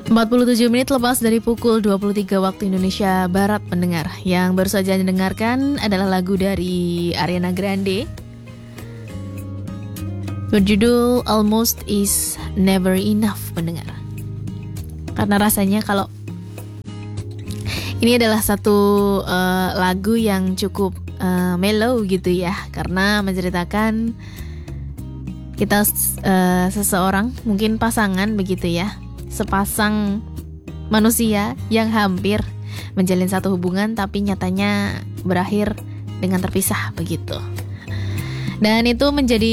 47 menit lepas dari pukul 23 waktu Indonesia Barat pendengar. Yang baru saja didengarkan adalah lagu dari Ariana Grande berjudul Almost Is Never Enough pendengar. Karena rasanya kalau ini adalah satu lagu yang cukup mellow gitu ya. Karena menceritakan kita seseorang, mungkin pasangan begitu ya, sepasang manusia yang hampir menjalin satu hubungan tapi nyatanya berakhir dengan terpisah begitu. Dan itu menjadi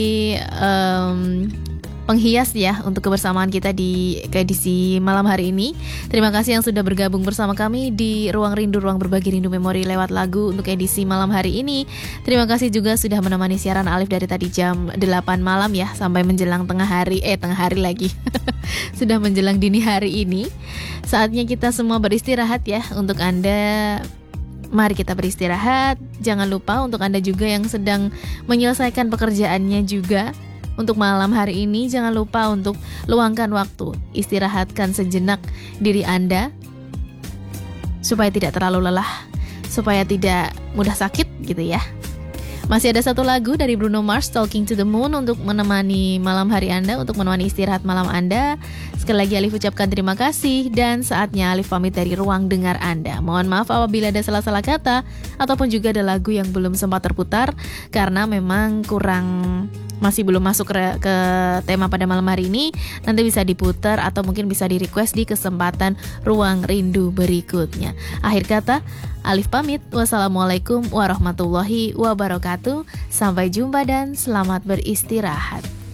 penghias ya untuk kebersamaan kita di edisi malam hari ini. Terima kasih yang sudah bergabung bersama kami di Ruang Rindu, Ruang Berbagi Rindu Memori lewat lagu untuk edisi malam hari ini. Terima kasih juga sudah menemani siaran Alif dari tadi jam 8 malam ya sampai menjelang tengah hari lagi. Sudah menjelang dini hari ini. Saatnya kita semua beristirahat ya. Untuk Anda, mari kita beristirahat. Jangan lupa untuk Anda juga yang sedang menyelesaikan pekerjaannya juga, untuk malam hari ini jangan lupa untuk luangkan waktu, istirahatkan sejenak diri Anda supaya tidak terlalu lelah, supaya tidak mudah sakit gitu ya. Masih ada satu lagu dari Bruno Mars, Talking to the Moon, untuk menemani malam hari Anda, untuk menemani istirahat malam Anda. Sekali lagi Alif ucapkan terima kasih, dan saatnya Alif pamit dari ruang dengar Anda. Mohon maaf apabila ada salah-salah kata, ataupun juga ada lagu yang belum sempat terputar, karena memang masih belum masuk ke tema pada malam hari ini. Nanti bisa diputar atau mungkin bisa di request di kesempatan Ruang Rindu berikutnya. Akhir kata, Alif pamit. Wassalamualaikum warahmatullahi wabarakatuh. Sampai jumpa dan selamat beristirahat.